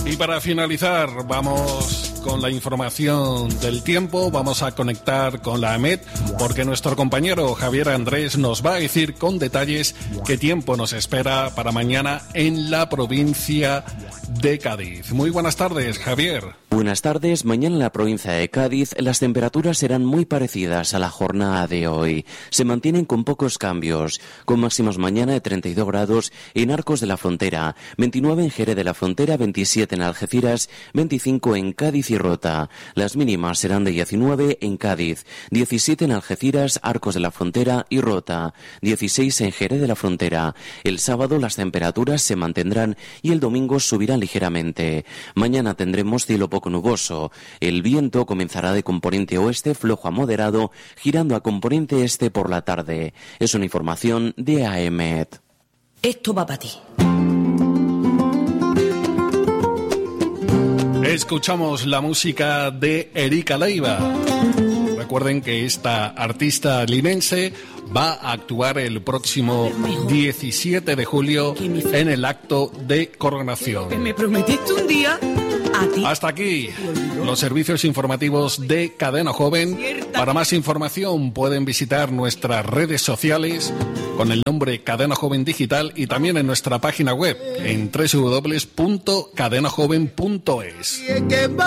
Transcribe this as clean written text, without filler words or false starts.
Y para finalizar, vamos con la información del tiempo. Vamos a conectar con la AEMET porque nuestro compañero Javier Andrés nos va a decir con detalles qué tiempo nos espera para mañana en la provincia de Cádiz. Muy buenas tardes, Javier. Buenas tardes. Mañana en la provincia de Cádiz las temperaturas serán muy parecidas a la jornada de hoy. Se mantienen con pocos cambios, con máximos mañana de 32 grados en Arcos de la Frontera, 29 en Jerez de la Frontera, 27 en Algeciras, 25 en Cádiz y Rota. Las mínimas serán de 19 en Cádiz, 17 en Algeciras, Arcos de la Frontera y Rota, 16 en Jerez de la Frontera. El sábado las temperaturas se mantendrán y el domingo subirán ligeramente. Mañana tendremos cielo poco nuboso. El viento comenzará de componente oeste flojo a moderado, girando a componente este por la tarde. Es una información de AEMET. Esto va para ti. Escuchamos la música de Erika Leiva. Recuerden que esta artista linense va a actuar el próximo 17 de julio en el acto de coronación. Que me prometiste un día a ti. Hasta aquí los servicios informativos de Cadena Joven. Para más información pueden visitar nuestras redes sociales con el nombre Cadena Joven Digital y también en nuestra página web en www.cadenajoven.es.